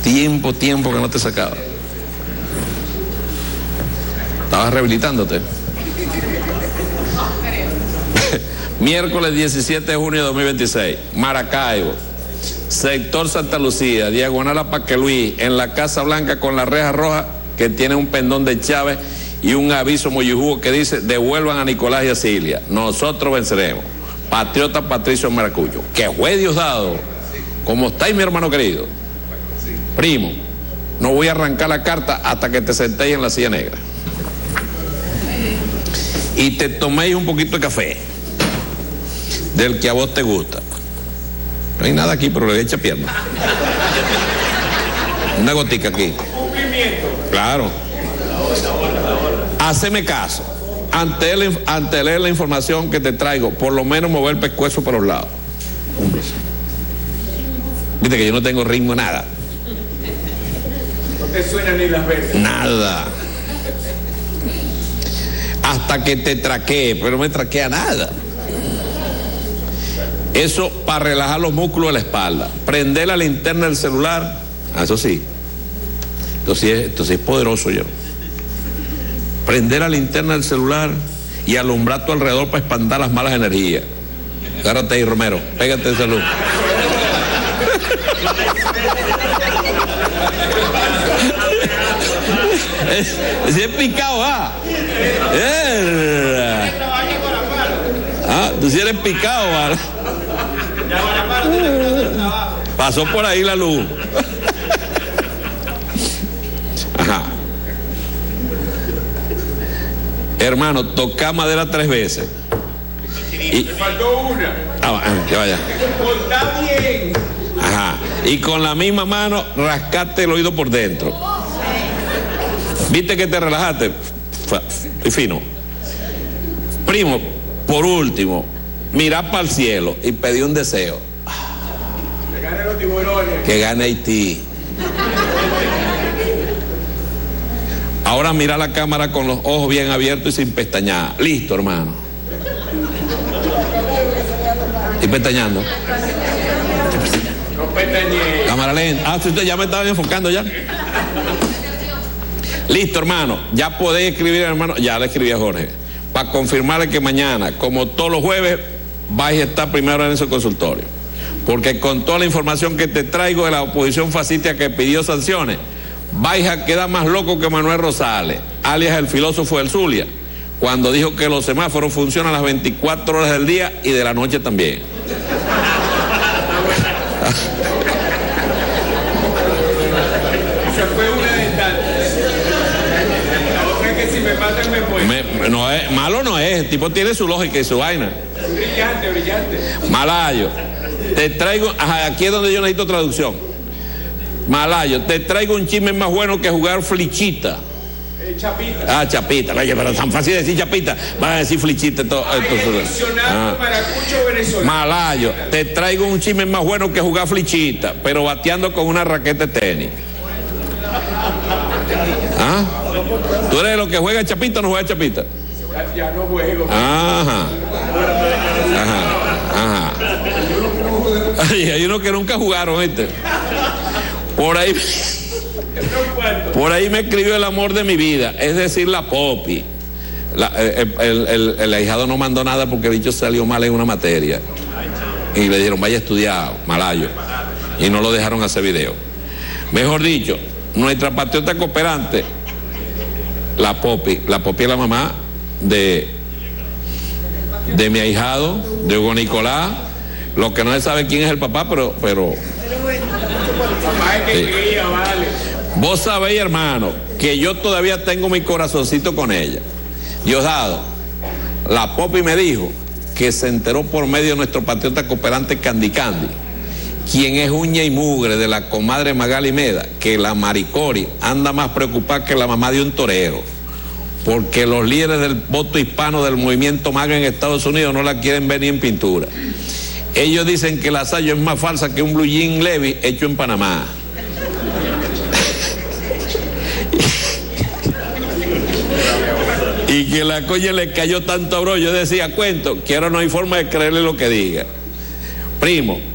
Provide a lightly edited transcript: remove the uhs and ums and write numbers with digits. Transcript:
Tiempo que no te sacaba. Estabas rehabilitándote. Miércoles 17 de junio de 2026, Maracaibo, sector Santa Lucía, diagonal a Paqueluí, en la Casa Blanca con la reja roja que tiene un pendón de Chávez y un aviso muy jugo que dice: devuelvan a Nicolás y a Cilia, nosotros venceremos. Patriota Patricio Maracuyo. Que fue Diosdado. ¿Cómo estáis, mi hermano querido? Primo, no voy a arrancar la carta hasta que te sentéis en la silla negra y te toméis un poquito de café del que a vos te gusta. No hay nada aquí, pero le echa pierna. Una gotica aquí. Claro. Haceme caso. Ante leer la información que te traigo, por lo menos mover el pescuezo por los lados. Viste que yo no tengo ritmo, nada. No te suenan ni las veces. Nada. Hasta que te traquee, pero no me traquea nada. Eso para relajar los músculos de la espalda. Prender la linterna del celular, eso sí. Entonces es poderoso yo. Prender la linterna del celular y alumbrar a tu alrededor para espantar las malas energías. Agárrate ahí, Romero, pégate de salud. Si es picado, tú si eres picado, pasó por ahí la luz. Ajá. Hermano, toca madera 3 veces. Me faltó una. Que vaya. Está bien. Ajá. Y con la misma mano rascate el oído por dentro. ¿Viste que te relajaste? Y fino. Primo, por último, mirá para el cielo y pedí un deseo. Que ganen los tiburones. Que gane Haití. Ahora mira la cámara con los ojos bien abiertos y sin pestañear. Listo, hermano. Estoy pestañando. No pestañeé. Cámara lenta. Usted ya me estaba enfocando ya. Listo, hermano. Ya podéis escribir, hermano. Ya le escribí a Jorge. Para confirmarle que mañana, como todos los jueves, vais a estar primero en ese consultorio. Porque con toda la información que te traigo de la oposición fascista que pidió sanciones, vais a quedar más loco que Manuel Rosales, alias el filósofo del Zulia, cuando dijo que los semáforos funcionan las 24 horas del día y de la noche también. Esa fue una de tantas. La otra es que si me matan me muero. No es, malo no es, el tipo tiene su lógica y su vaina. Brillante, brillante. Malayo, te traigo, aquí es donde yo necesito traducción. Malayo, te traigo un chisme más bueno que jugar flichita. Chapita. Chapita, oye, pero tan fácil decir chapita, van a decir flichita. Maracucho venezolano. Malayo, te traigo un chisme más bueno que jugar flichita, pero bateando con una raqueta de tenis. ¿Tú eres de los que juega chapita o no juega chapita? Ya no juego. Ajá. Hay unos que nunca jugaron, ¿viste? Por ahí me escribió el amor de mi vida, es decir, la Popi. El ahijado no mandó nada porque el bicho salió mal en una materia. Y le dijeron, vaya a estudiar, Malayo. Y no lo dejaron hacer video. Mejor dicho, nuestra patriota cooperante, la Popi es la mamá de mi ahijado, de Hugo Nicolás. Lo que no se sabe quién es el papá, pero Papá es que cría, vale. Vos sabéis, hermano, que yo todavía tengo mi corazoncito con ella. Diosdado, la Popi me dijo que se enteró por medio de nuestro patriota cooperante Candy Candy, quien es uña y mugre de la comadre Magali Meda, que la Maricori anda más preocupada que la mamá de un torero, porque los líderes del voto hispano del movimiento MAGA en Estados Unidos no la quieren ver ni en pintura. Ellos dicen que la Sayo es más falsa que un blue jean Levi hecho en Panamá. Y que la coña le cayó tanto a bro. Yo decía, cuento, que ahora no hay forma de creerle lo que diga. Primo,